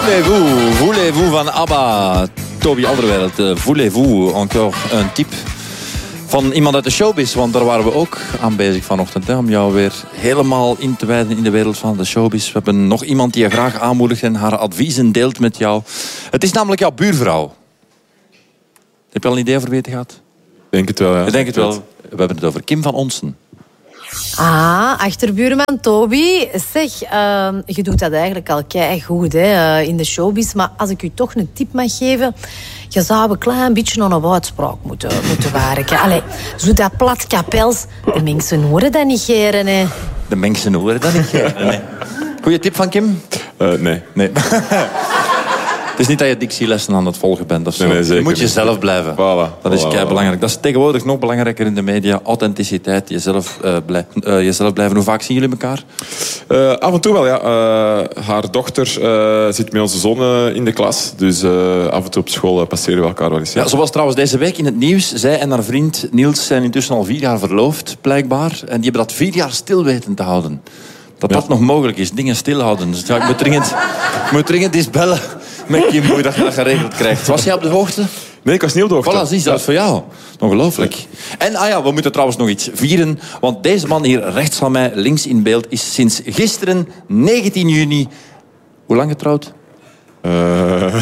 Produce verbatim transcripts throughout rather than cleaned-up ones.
Voulez-vous, voulez-vous van ABBA. Toby Alderweireld, uh, voulez-vous encore een tip van iemand uit de showbiz? Want daar waren we ook aan bezig vanochtend. Hè, om jou weer helemaal in te wijden in de wereld van de showbiz. We hebben nog iemand die je graag aanmoedigt en haar adviezen deelt met jou. Het is namelijk jouw buurvrouw. Heb je al een idee over wie het gaat? Ik denk het wel, ja. Ik denk het wel. We hebben het over Kim van Onsen. Ah, achterbuurman Toby. Zeg, uh, je doet dat eigenlijk al keigoed hè, in de showbiz. Maar als ik u toch een tip mag geven... Je zou een klein beetje aan een uitspraak moeten, moeten werken. Allee, zo dat plat kapels. De mensen horen dat niet geren, hè. De mensen horen dat niet geren, nee. Goeie tip van Kim? Uh, nee. Nee. Het is niet dat je dictielessen aan het volgen bent of zo. Nee, nee, je moet jezelf niet. blijven. Voilà, dat is voilà, kei belangrijk. Dat is tegenwoordig nog belangrijker in de media. Authenticiteit, jezelf, uh, blij, uh, jezelf blijven. Hoe vaak zien jullie elkaar? Uh, af en toe wel, ja. Uh, haar dochter uh, zit met onze zoon uh, in de klas. Dus uh, af en toe op school uh, passeren we elkaar wel eens. Ja. Ja, zoals trouwens deze week in het nieuws. Zij en haar vriend Niels zijn intussen al vier jaar verloofd, blijkbaar. En die hebben dat vier jaar stil weten te houden. Dat ja. dat nog mogelijk is, dingen stilhouden. Dus ja, ik moet dringend, ik moet dringend eens bellen met Kim hoe je dat geregeld krijgt. Was jij op de hoogte? Nee, ik was niet op de hoogte. Voilà, zie je, dat is voor jou. Ongelooflijk. En ah ja, we moeten trouwens nog iets vieren. Want deze man hier rechts van mij, links in beeld, is sinds gisteren, negentien juni... Hoe lang getrouwd? Uh...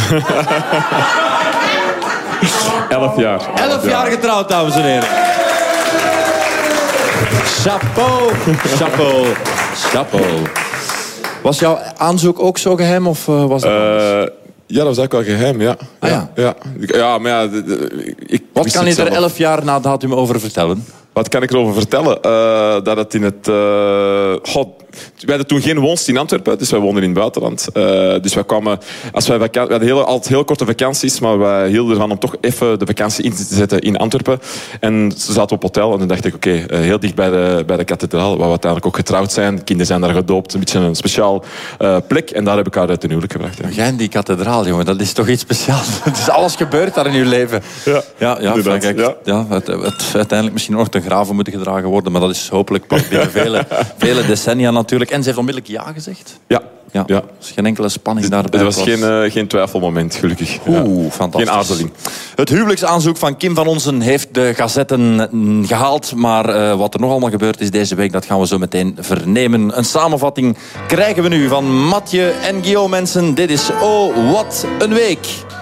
Elf jaar. Elf jaar getrouwd, dames en heren. Chapeau, chapeau, chapeau. Was jouw aanzoek ook zo geheim of uh, was dat uh, ja, dat was eigenlijk wel geheim, ja. Ah, ja. Ja, ja. ja maar ja... De, de, ik Wat kan je er elf jaar na datum over vertellen? Wat kan ik erover vertellen? Uh, dat het in het... Uh, God, wij hadden toen geen woonst in Antwerpen, dus wij woonden in het buitenland. Uh, dus wij kwamen... Als wij vakantie, we hadden heel, altijd heel korte vakanties, maar wij hielden ervan om toch even de vakantie in te zetten in Antwerpen. En ze zaten op hotel en dan dacht ik, oké, okay, uh, heel dicht bij de, bij de kathedraal, waar we uiteindelijk ook getrouwd zijn. De kinderen zijn daar gedoopt, een beetje een speciaal uh, plek. En daar heb ik haar uit de huwelijk gebracht. Ja. Jij in die kathedraal, jongen, dat is toch iets speciaals. Het is alles gebeurd daar in uw leven. Ja, ja, ja, kijk, ja. ja het, het, uiteindelijk misschien nog ten graven moeten gedragen worden, maar dat is hopelijk pas binnen vele, vele decennia natuurlijk. En ze heeft onmiddellijk ja gezegd. Ja. Ja, ja. Dus geen enkele spanning daarbij. Er was, was. Geen, uh, geen twijfelmoment, gelukkig. Oeh, ja. fantastisch. Geen aarzeling. Het huwelijksaanzoek van Kim van Onsen heeft de gazetten gehaald. Maar uh, wat er nog allemaal gebeurd is deze week, dat gaan we zo meteen vernemen. Een samenvatting krijgen we nu van Mathieu en Guillaume Mensen. Dit is Oh, wat een week.